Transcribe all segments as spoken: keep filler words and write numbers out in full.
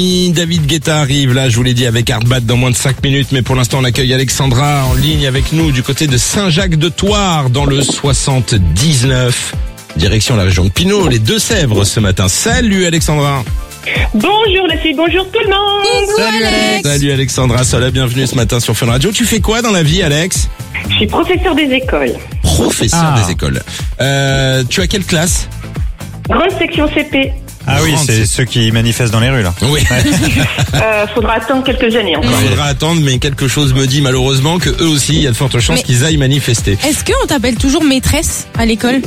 David Guetta arrive, là je vous l'ai dit, avec Hardbat dans moins de cinq minutes, mais pour l'instant on accueille Alexandra en ligne avec nous du côté de Saint-Jacques-de-Thouars dans le soixante-dix-neuf, direction la région de Pinot, les Deux-Sèvres ce matin. Salut Alexandra. Bonjour les filles, bonjour tout le monde. Salut Alex. Salut Alexandra, sois la bienvenue ce matin sur Fun Radio. Tu fais quoi dans la vie, Alex? Je suis professeur des écoles. Professeur Ah. des écoles. Euh, tu as quelle classe? Grande section C P. Ah oui, Grande, c'est c'est- ceux qui manifestent dans les rues là. Oui. Euh, faudra attendre quelques années encore. Il faudra attendre, mais quelque chose me dit malheureusement que eux aussi, il y a de fortes chances Mais- qu'ils aillent manifester. Est-ce qu'on t'appelle toujours maîtresse à l'école?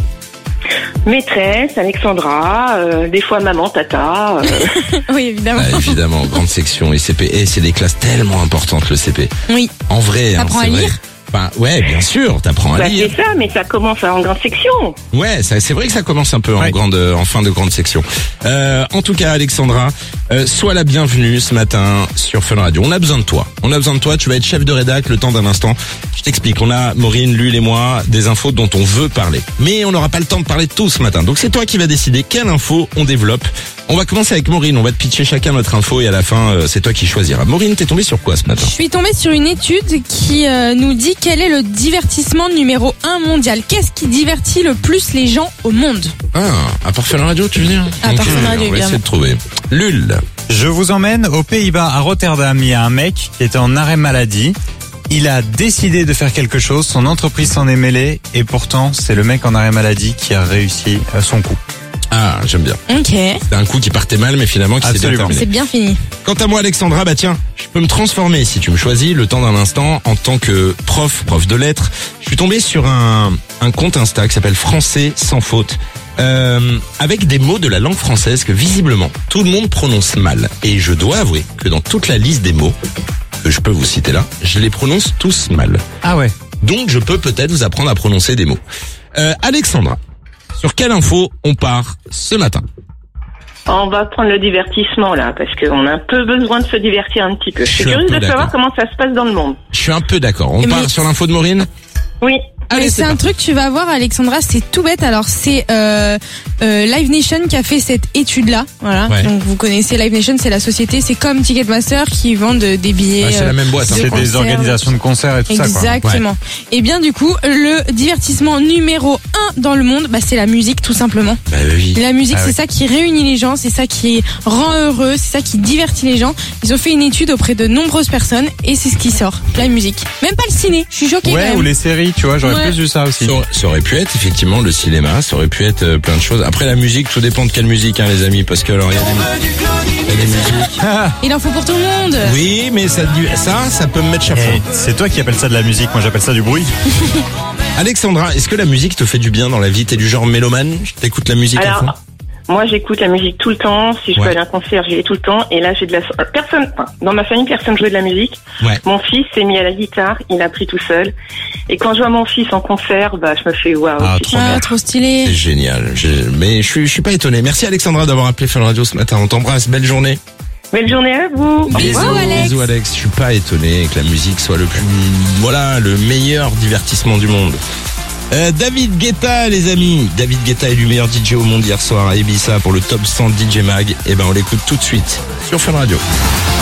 Maîtresse, Alexandra, euh, des fois maman, tata. euh, Oui, évidemment. Ah, évidemment, grande section et C P. Et c'est des classes tellement importantes, le C P. Oui. En vrai, hein, T'apprends c'est à vrai. lire Enfin, ouais, bien sûr, t'apprends à bah, lire. c'est ça, mais ça commence en grande section. Ouais, ça, c'est vrai que ça commence un peu en Ouais. grande, en fin de grande section. Euh, en tout cas, Alexandra, euh, sois la bienvenue ce matin sur Fun Radio. On a besoin de toi. On a besoin de toi. Tu vas être chef de rédac le temps d'un instant. Je t'explique. On a Maureen, Lul et moi des infos dont on veut parler, mais on n'aura pas le temps de parler de tout ce matin. Donc c'est toi qui vas décider quelle info on développe. On va commencer avec Maureen. On va te pitcher chacun notre info et à la fin, euh, c'est toi qui choisiras. Maureen, t'es tombée sur quoi ce matin? Je suis tombée sur une étude qui euh, nous dit quel est le divertissement numéro un mondial. Qu'est-ce qui divertit le plus les gens au monde? Ah, à part Fun Radio, tu veux dire? À part Ok, Fun Radio, on va essayer évidemment. de trouver. Lul. Je vous emmène aux Pays-Bas, à Rotterdam. Il y a un mec qui était en arrêt maladie. Il a décidé de faire quelque chose. Son entreprise s'en est mêlée. Et pourtant, c'est le mec en arrêt maladie qui a réussi euh, son coup. Ah, j'aime bien. Ok. C'était un coup qui partait mal, mais finalement qui s'est bien Absolument. terminé. C'est bien fini. Quant à moi, Alexandra, bah tiens, je peux me transformer si tu me choisis le temps d'un instant en tant que prof, prof de lettres. Je suis tombé sur un, un compte Insta qui s'appelle Français sans faute. Euh, avec des mots de la langue française que visiblement tout le monde prononce mal. Et je dois avouer que dans toute la liste des mots que je peux vous citer là, je les prononce tous mal. Ah ouais. Donc je peux peut-être vous apprendre à prononcer des mots. Euh, Alexandra, sur quelle info on part ce matin? On va prendre le divertissement là, parce qu'on a un peu besoin de se divertir un petit peu. Je suis Je suis un curieuse peu de savoir d'accord. comment ça se passe dans le monde. Je suis un peu d'accord. On Mais- part sur l'info de Maureen? Oui. Allez, Mais c'est c'est un parti. truc, tu vas voir Alexandra, c'est tout bête. Alors c'est euh, euh, Live Nation qui a fait cette étude-là. Voilà. Ouais. Donc vous connaissez Live Nation, c'est la société, c'est comme Ticketmaster qui vendent des billets. Ah, c'est la euh, même boîte. hein. de C'est des concerts. organisations de concerts et tout ça, quoi. Exactement. Et bien du coup, le divertissement numéro un dans le monde, bah, c'est la musique tout simplement. Bah oui. La musique, Ah c'est oui. ça qui réunit les gens, c'est ça qui rend heureux, c'est ça qui divertit les gens. Ils ont fait une étude auprès de nombreuses personnes et c'est ce qui sort, la musique. Même pas le ciné, je suis choquée quand Ouais, même. ou les séries, tu vois, j'aurais Ouais. plus vu ça aussi. Ça aurait- ça aurait pu être effectivement le cinéma, ça aurait pu être euh, plein de choses. Après la musique, tout dépend de quelle musique, hein, les amis, parce que alors il y a des, il y a des musiques. Il en faut pour tout le monde. Oui, mais ça, ça, ça peut me mettre chaud. Eh, c'est toi qui appelles ça de la musique, moi j'appelle ça du bruit. Alexandra, est-ce que la musique te fait du bien dans la vie? T'es du genre mélomane? T'écoutes la musique à fond? Alors, moi j'écoute la musique tout le temps. Si je Ouais. peux aller à un concert, j'y vais tout le temps. Et là, j'ai de la euh, personne. Enfin, dans ma famille, personne jouait de la musique. Ouais. Mon fils s'est mis à la guitare, il a appris tout seul. Et quand je vois mon fils en concert, bah je me fais waouh. Ah, c'est trop super. Ah, trop stylé. C'est génial. J'ai- Mais je suis, je suis pas étonné. Merci Alexandra d'avoir appelé Fun Radio ce matin. On t'embrasse. Belle journée. Belle journée à vous. Au Bisous, revoir. Alex. Bisous Alex. Je suis pas étonné que la musique soit le plus, voilà, le meilleur divertissement du monde. Euh, David Guetta, les amis. David Guetta est le meilleur D J au monde hier soir à Ibiza pour le top cent D J Mag. Et ben, on l'écoute tout de suite sur Fun Radio.